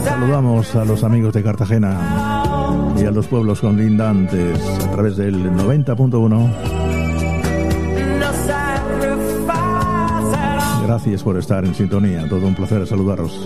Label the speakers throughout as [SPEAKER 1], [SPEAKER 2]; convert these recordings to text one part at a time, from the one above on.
[SPEAKER 1] Saludamos a los amigos de Cartagena y a los pueblos conlindantes a través del 90.1. Gracias por estar en sintonía, todo un placer saludaros.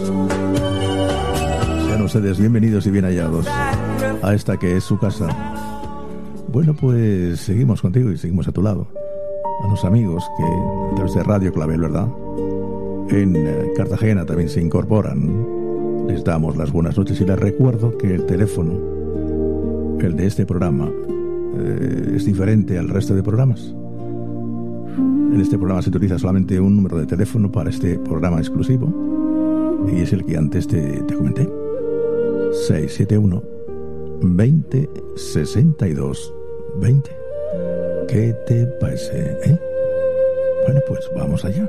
[SPEAKER 1] Sean ustedes bienvenidos y bien hallados a esta que es su casa. Bueno, pues seguimos contigo y seguimos a tu lado. A los amigos que a través de Radio Clavel, ¿verdad?, en Cartagena también se incorporan. Les damos las buenas noches y les recuerdo que el teléfono, el de este programa, es diferente al resto de programas. En este programa se utiliza solamente un número de teléfono para este programa exclusivo, y es el que antes te comenté: 671 20 62 20. ¿Qué te parece, Bueno, pues vamos allá.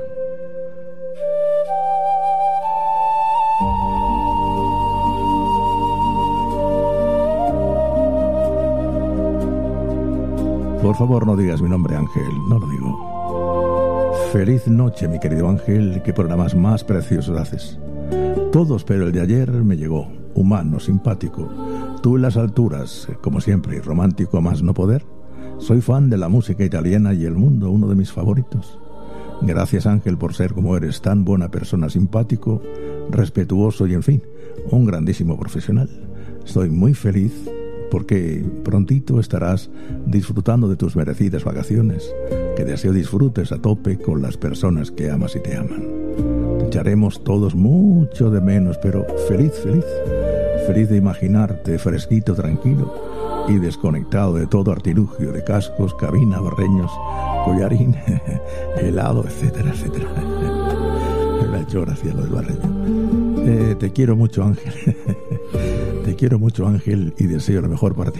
[SPEAKER 1] Por favor, no digas mi nombre, Ángel, no lo digo. Feliz noche, mi querido Ángel, qué programas más preciosos haces. Todos, pero el de ayer me llegó, humano, simpático. Tú en las alturas, como siempre, y romántico a más no poder. Soy fan de la música italiana y el mundo, uno de mis favoritos. Gracias, Ángel, por ser como eres, tan buena persona, simpático, respetuoso y, en fin, un grandísimo profesional. Estoy muy feliz porque prontito estarás disfrutando de tus merecidas vacaciones, que deseo disfrutes a tope con las personas que amas y te aman. Te echaremos todos mucho de menos, pero feliz de imaginarte fresquito, tranquilo y desconectado de todo artilugio de cascos, cabina, barreños, collarín, helado, etcétera, etcétera. Me ha hecho gracia lo del barreño. Te quiero mucho, Ángel. Te quiero mucho, Ángel, y deseo lo mejor para ti.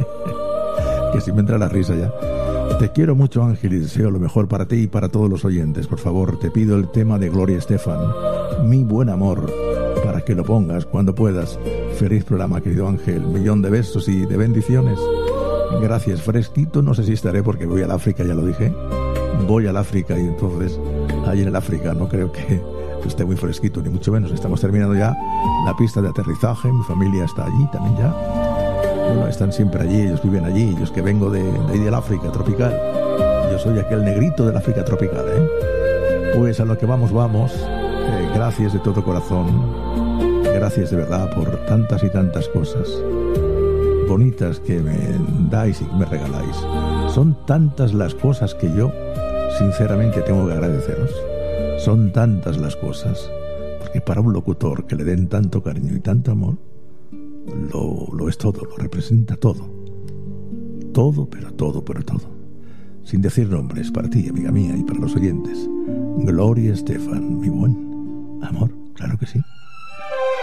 [SPEAKER 1] Que si me entra la risa ya. Te quiero mucho, Ángel, y deseo lo mejor para ti y para todos los oyentes. Por favor, te pido el tema de Gloria Estefan, Mi Buen Amor, para que lo pongas cuando puedas. Feliz programa, querido Ángel. Millón de besos y de bendiciones. Gracias, fresquito. No sé si estaré porque voy al África, ya lo dije. Voy al África y entonces, ahí en el África, no creo que esté muy fresquito, ni mucho menos. Estamos terminando ya la pista de aterrizaje. Mi familia está allí también ya. Bueno, están siempre allí, ellos viven allí. Yo es que vengo de ahí del África tropical. Yo soy aquel negrito del África tropical, Pues a lo que vamos. Gracias de todo corazón. Gracias de verdad por tantas y tantas cosas bonitas que me dais y que me regaláis. Son tantas las cosas que yo sinceramente tengo que agradeceros. Son tantas las cosas, porque para un locutor que le den tanto cariño y tanto amor, lo es todo, lo representa todo. Todo, pero todo. Sin decir nombres, para ti, amiga mía, y para los oyentes. Gloria Estefan, mi buen amor, claro que sí.